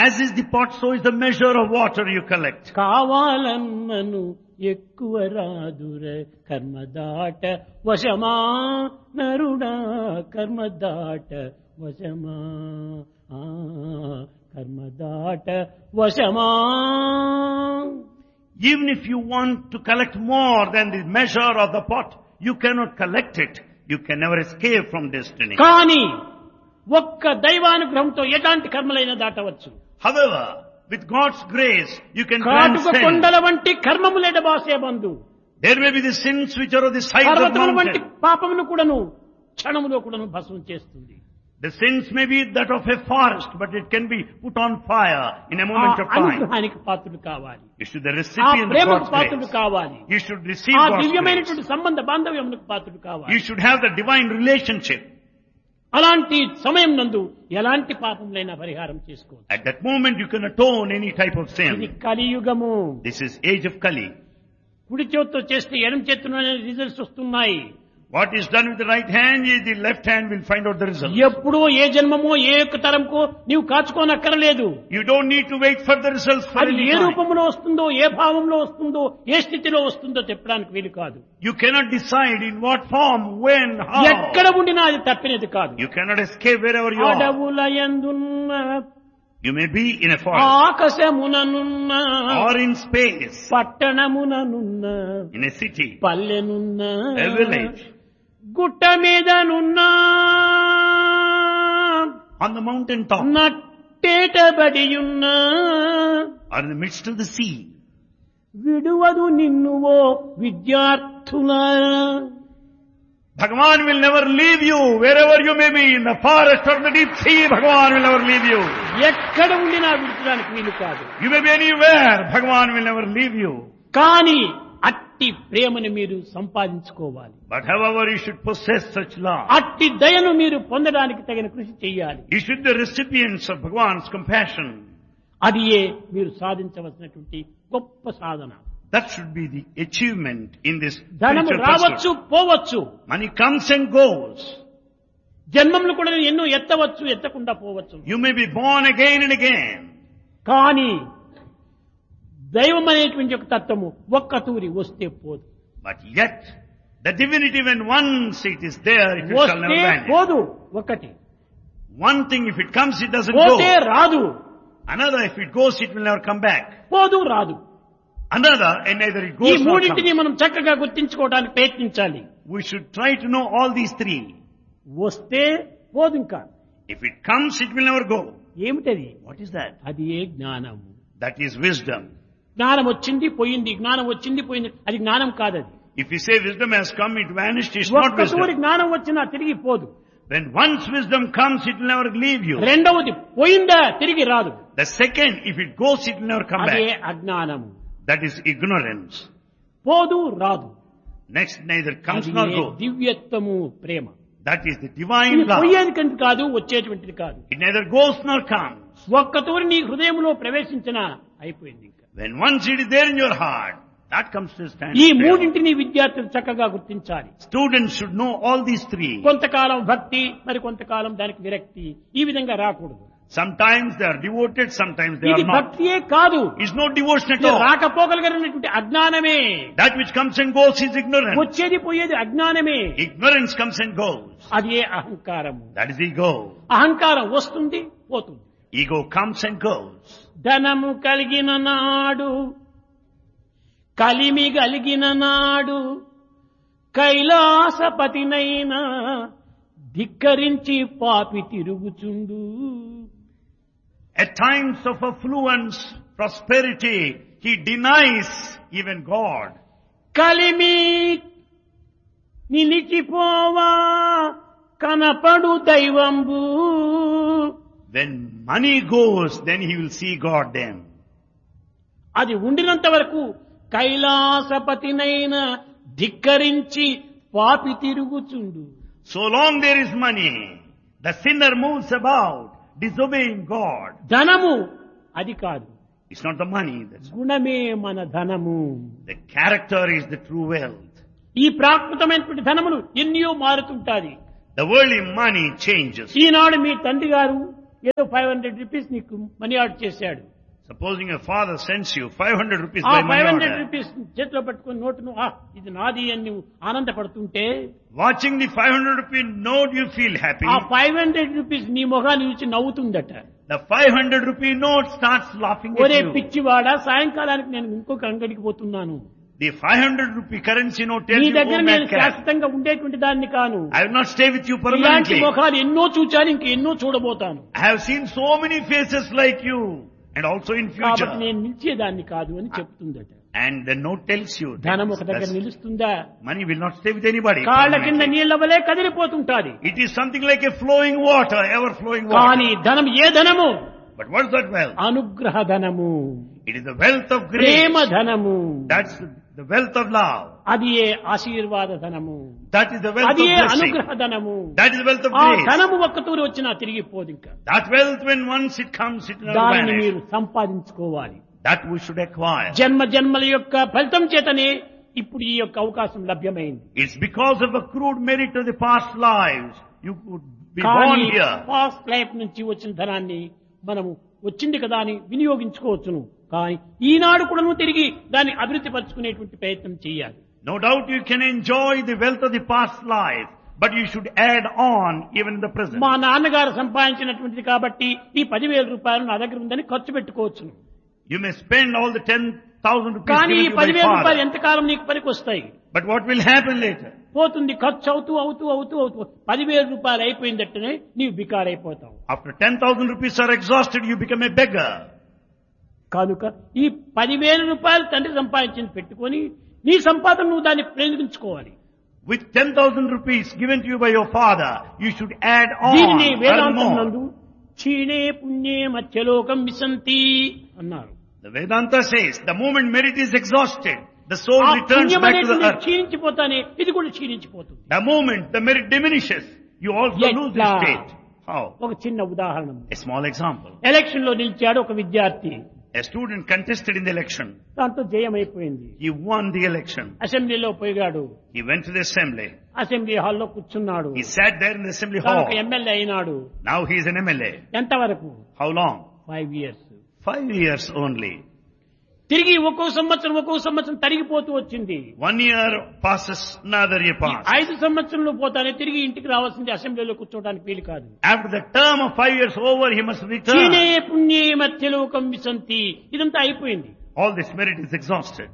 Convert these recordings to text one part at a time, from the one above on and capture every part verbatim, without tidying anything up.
As is the pot, so is the measure of water you collect. కావాలన్నను ఎక్కువ రాదుర కర్మదాట వశమా నరుడా కర్మదాట వశమా ఆ, కర్మదాట వశమా. Even if you want to collect more than the measure of the pot, you cannot collect it. You can never escape from destiny. కానీ ఒక్క దైవానుగ్రహంతో ఎలాంటి కర్మలైనా దాటవచ్చు. However, with God's grace, you can కాటుక transcend. కొండల వంటి కర్మములేడ బాసే బంధు, There may be the sins which are of the size of పర్వతముల వంటి mountain. పాపమును కూడాను క్షణములో కూడాను భస్మం చేస్తుంది. The sins may be that of a forest, but it can be put on fire in a ఆ moment of time. అనుగ్రహానికి పాత్రుడు కావాలి, You should be the ఆ recipient of ప్రేమకు God's పాత్రుడు grace. కావాలి, You should receive ఆ God's grace. దివ్యమైనటువంటి సంబంధ బాంధవ్యములకు పాత్రుడు కావాలి. You should have the divine relationship. అలాంటి సమయం నందు ఎలాంటి పాపములైనా పరిహారం చేసుకోవచ్చు. At that moment, you can atone any type of ఇది sin. కలియుగము. This is age of Kali. కుడి చేతితో చేస్తే ఎడమ చేతిలోనే రిజల్ట్స్ వస్తున్నాయి. What is done with the right hand, the left hand will find out the result. ఎప్పుడో ఏ జన్మమో ఏ యొక్క తరంకో నీవు కాచుకోనక్కరలేదు. You don't need to wait for the results for అది any ఏ time. రూపంలో వస్తుందో, ఏ భావంలో వస్తుందో, ఏ స్థితిలో వస్తుందో చెప్పడానికి వీలు కాదు. You cannot decide in what form, when, how. ఎక్కడ ఉండినా అది తప్పినది కాదు. You cannot escape wherever you are. అడవుల యందున్న You may be in a forest ఆకాశముననున్న or in space, పట్టణముననున్న in a city, పల్లెనున్న a village, గుట్ట మీదనున్న on the mountain top, నట్టేటబడియున్న or in the midst of the sea. విడువదు నిన్నువో విద్యార్థులారా. Bhagavan will never leave you wherever you may be, in the forest or the deep sea. Bhagavan will never leave you. ఎక్కడ ఉండినా విడిచడానికి వీలు కాదు. You may be anywhere. Bhagavan will never leave you. కానీ అట్టి ప్రేమను మీరు సంపాదించుకోవాలి. But however, you should possess such love. అట్టి దయను మీరు పొందడానికి తగిన కృషి చేయాలి. You should be the recipients of Bhagavan's compassion. అది ఏ మీరు సాధించవలసినటువంటి గొప్ప సాధన. That should be the achievement in this ధనము spiritual రావచ్చు, pursuit. పోవచ్చు. Money comes and goes. జన్మములు కూడా ఎన్నో ఎత్తవచ్చు, ఎత్తకుండా పోవచ్చు. You may be born again and again. కానీ దైవం అనేటువంటి ఒక తత్వము ఒక్క తూరి వస్తే పోదు. But yet, the divinity, when once it is there, it shall వస్తే never vanish. పోదు ఒకటి, One thing, if it comes, it doesn't పోతే go. రాదు, Another, if it goes, it will never come back. పోదు రాదు. Another, and neither it ఈ goes nor మూడింటిని comes. మనం చక్కగా గుర్తించుకోవడానికి ప్రయత్నించాలి. We should try to know all these three. వస్తే పోదు ఇంకా. If it comes, it will never go. ఏమిటది? What is that? అది ఏ జ్ఞానము. That is wisdom. జ్ఞానం వచ్చింది పోయింది, జ్ఞానం వచ్చింది పోయింది, అది జ్ఞానం కాదది. If you say wisdom has come, it vanished, it's not ఒక్క తూరి wisdom. జ్ఞానం వచ్చినా తిరిగి పోదు. When once wisdom comes, it will never leave you. రెండవది పోయిందా తిరిగి రాదు. The second, if it goes, it will never come అదే back. అజ్ఞానము. That is ignorance. పోదు రాదు. Next, neither comes అది nor A goes. దివ్యత్వము Prema. That is the divine ఇది love. పోయేది కంటే కాదు, వచ్చేటువంటిది కాదు. It neither goes nor comes. ఒక్క తూరి నీ హృదయంలో ప్రవేశించినా అయిపోయింది ఇంకా. When once it is there in your heart, that comes to stand. ఈ still. మూడింటిని విద్యార్థులు చక్కగా గుర్తించాలి. Students should know all these three. కొంతకాలం భక్తి, మరి కొంతకాలం దానికి విరక్తి, ఈ విధంగా రాకూడదు. Sometimes they are devoted, sometimes they ఇది are not. భక్తియే కాదు, It's no devotion at ఇది all. రాకపోగలిగినటువంటి అజ్ఞానమే. That which comes and goes is ignorance. వచ్చేది పోయేది అజ్ఞానమే. Ignorance comes and goes. అది ఏ అహంకారము. That is ego. అహంకారం వస్తుంది పోతుంది. Ego comes and goes. ధనము కలిగిన నాడు, కలిమి కలిగిన నాడు, కైలాసపతినైనా ధిక్కరించి పాపి తిరుగుచుండు. At times of affluence, prosperity, he denies even God. Kalimi నిలిచిపోవా కనపడు దైవంబు. When money goes, then he will see God then. అది ఉండినంత వరకు కైలాసపతినైనా ధిక్కరించి పాపి తిరుగుచుండు. So long there is money, the sinner moves about, disobeying God. ధనము అది కాదు, It's not the money. That's గుణమే మన ధనము. the character is the true wealth. ఈ ప్రాకృతమైనటువంటి ధనములు ఎన్నో మారుతుంటాది. The worldly money changes. ఈనాడు మీ తండ్రి గారు ఏదో ఫైవ్ హండ్రెడ్ రూపీస్ నీకు మనీ ఆర్డర్ చేశాడు. Supposing a father sends you five hundred rupees ఆ by money five hundred order. Rupees చేతిలో పట్టుకుని నోటును ఆ ఇది నాది అని నువ్వు ఆనందపడుతుంటే Watching the five hundred rupee note, you feel happy. ఆ ఫైవ్ హండ్రెడ్ రూపీస్ నీ మొహాన్ని చూసి నవ్వుతుందట. The five hundred rupee note starts laughing at ఒరే you. పిచ్చివాడా, సాయంకాలానికి నేను ఇంకొక అంగడికి పోతున్నాను. The five hundred rupee currency note tells నీ you, దగ్గర oh నేను man, cat, శాశ్వతంగా ఉండేటువంటి దాన్ని కాను. I will not stay with you ఇలాంటి permanently. ముఖాలు ఎన్నో చూచాను, ఇంక ఎన్నో చూడబోతాను. I have seen so many faces like you, and also in కాబట్టి future. నేను నిలిచేదాన్ని కాదు అని చెప్తుందట. And the note tells you ధనం that ఒక దగ్గర that's- నిలుస్తుందా? money will not stay with anybody. కాళ్ళ కింద permanently. నీళ్ల వలె కదిలిపోతుంటాది. It is something like a flowing water, ever flowing water. కానీ ధనం ఏ ధనము? But what is that wealth? అనుగ్రహ ధనము, It is the wealth of grace. ప్రేమ ధనము, That's the wealth of love. అది ఏ ఆశీర్వాద ధనము, That is the wealth of అది ఏ blessing. అనుగ్రహ ధనము. That is the wealth of ఆ grace. ధనము ఒక్కతూరి వచ్చినా తిరిగిపోదు. ఇంకా That wealth, when once it comes, it will never దానిని vanish. మీరు సంపాదించుకోవాలి. That we should acquire. జన్మ జన్మల యొక్క ఫలితం చేతనే ఇప్పుడు ఈ యొక్క అవకాశం లభ్యమైంది. It's because of accrued merit of the past lives you could be born కానీ here. పాస్ట్ లైఫ్ నుంచి వచ్చిన ధనాన్ని మనము వచ్చింది కదా అని వినియోగించుకోవచ్చును. కానీ ఈనాడు కూడా తిరిగి దాన్ని అభివృద్ధి పరచుకునేటువంటి ప్రయత్నం చేయాలి. No doubt you can enjoy the wealth of the past life, but you should add on even in the present. మా నాన్నగారు సంపాదించినటువంటిది కాబట్టి ఈ పదివేల రూపాయలు నా దగ్గర ఉందని ఖర్చు పెట్టుకోవచ్చును. You may spend all the ten thousand rupees కానీ given ఈ to you by పదివేల రూపాయలు father. ఎంతకాలం నీకు పనికి వస్తాయి? But what will happen later? పోతుంది, ఖర్చు అవుతూ అవుతూ అవుతూ అవుతూ పదివేల రూపాయలు అయిపోయిందట్టనే నీవు బికారైపోతావు. After ten thousand rupees are exhausted, you become a beggar. కనుక ఈ పదివేల రూపాయలు తండ్రి సంపాదించింది పెట్టుకొని నీ సంపాదన నువ్వు దాన్ని ప్రయోగించుకోవాలి. With ten thousand rupees given to you by your father, you should add on, దీనిని earn వేదాంతం more. నందు క్షీణే పుణ్యే మధ్యలోకం విశంతి అన్నారు. The Vedanta says, the moment merit is exhausted, the soul ఆ returns పుణ్యం back to the అనేది earth. క్షీణించిపోతానే ఇది కూడా క్షీణించిపోతుంది. The moment the merit diminishes, you also Yet lose the la- state. How? ఒక చిన్న ఉదాహరణ. A small example. ఎలక్షన్ లో నిలిచాడు ఒక విద్యార్థి. A student contested in the election. దాంతో జయమైపోయింది. He won the election. అసెంబ్లీలో పోయాడు. He went to the assembly. Assembly హాల్లో కూర్చున్నాడు. He sat there in the assembly తాను hall. ఒక ఎమ్మెల్యే అయినాడు. Now he is an M L A. ఎంతవరకు? How long? Five years. Five years only. తిరిగి ఒక్కో సంవత్సరం ఒక్కో సంవత్సరం తరిగిపోతూ వచ్చింది. One year passes, another year ఈ passes. ఐదు సంవత్సరంలో పోతానే తిరిగి ఇంటికి రావాల్సింది, అసెంబ్లీలో కూర్చోవడానికి వీలు కాదు. After the term of five years over, he must క్షీణే return. పుణ్యే మధ్యలోకం విశంతి, ఇదంతా అయిపోయింది. All this merit is exhausted.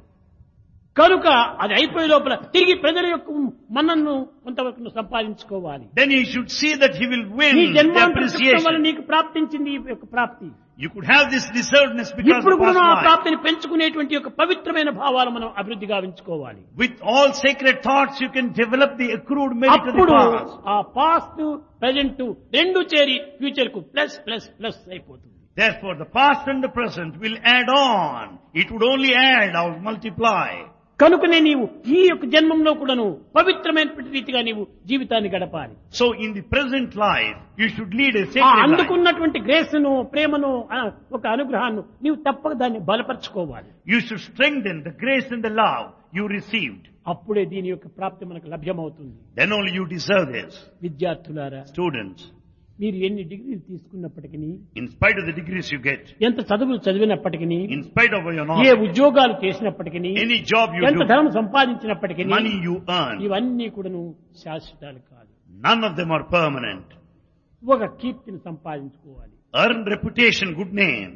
కనుక అది అయిపోయే లోపల తిరిగి ప్రజల యొక్క మన్నను కొంతవరకు సంపాదించుకోవాలి. Then he should see that he will win నీ the జన్మాంతరం వల్ల appreciation. నీకు ప్రాప్తించింది ఈ యొక్క ప్రాప్తి. You could have this deservedness because ఇప్పుడు of కూడా past ఆ life. ప్రాప్తిని పెంచుకునేటువంటి యొక్క పవిత్రమైన భావాలు మనం అభివృద్ధి గావించుకోవాలి. With all sacred thoughts, you can develop the accrued merit of the అప్పుడు past. ఆ పాస్ట్ ప్రజెంట్ రెండు చేరి ఫ్యూచర్ కు ప్లస్ ప్లస్ ప్లస్ అయిపోతుంది. Therefore, the past and the present will add on. It would only add or multiply. కనుకనే నీవు ఈ యొక్క జన్మంలో కూడాను పవిత్రమైనటువంటి రీతిగా నీవు జీవితాన్ని గడపాలి. So, in the present life, you should lead a ఆ sacred life. అందుకున్నటువంటి గ్రేస్ను, ప్రేమను, ఆ, ఒక అనుగ్రహాన్ని నీవు తప్పక దాన్ని బలపరచుకోవాలి. You should strengthen the grace and the love you received. అప్పుడే దీని యొక్క ప్రాప్తి మనకు లభ్యమవుతుంది. Then only you deserve this. విద్యార్థులారా, Students, మీరు ఎన్ని డిగ్రీలు తీసుకున్నప్పటికీ, in spite of the degrees you get, ఎంత చదువులు చదివినప్పటికీ, in spite of your A knowledge, ఉద్యోగాలు చేసినప్పటికీ, any job you ఎంత do, ధనం సంపాదించినప్పటికీ, money you earn, ఇవన్నీ కూడాను శాశ్వతాలు కాదు. none of them are permanent. ఒక కీర్తిని సంపాదించుకోవాలి. Earn reputation, good name.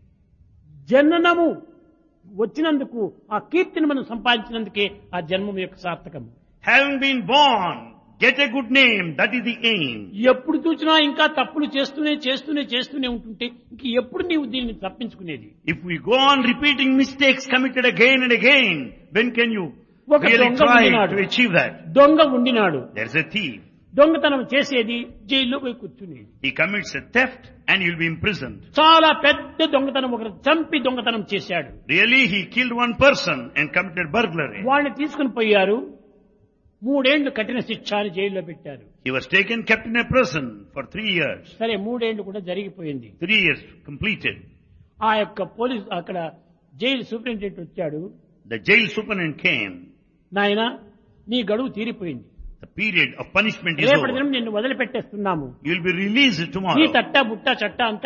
జననము వచ్చినందుకు ఆ కీర్తిని మనం సంపాదించినందుకే ఆ జన్మం యొక్క సార్థకం. Having been born, get a good name, that is the aim. ఎప్పుడు చూసినా ఇంకా తప్పులు చేస్తూనే చేస్తూనే చేస్తూనే ఉంటుంటే ఇంక ఎప్పుడు నీవు దీన్ని తప్పించుకునేది? If we go on repeating mistakes committed again and again, when can you ఒక really దొంగ try ఉండినాడు. to achieve that? దొంగ ఉండినాడు. There's a thief. దొంగతనం చేసేది, జైల్లో పోయి కూర్చునేది. He commits a theft and he'll be imprisoned. చాలా పెద్ద దొంగతనం, ఒకరు చంపి దొంగతనం చేశాడు. Really, he killed one person and committed burglary. వాళ్ళని తీసుకుని పోయారు, మూడేళ్లు కఠిన శిక్ష అని జైల్లో పెట్టారు. He was taken, kept in a prison for three years. సరే, మూడేళ్లు కూడా జరిగిపోయింది. Three years completed. ఆ యొక్క పోలీస్ అక్కడ జైలు సూపరింటెండెంట్ వచ్చాడు. The jail superintendent came. నాయనా, నీ గడువు తీరిపోయింది. The period of punishment is రేపటి over. దినం నిన్ను వదిలిపెట్టేస్తున్నాము. You will be released ఈ tomorrow. తట్ట బుట్ట చట్ట అంతా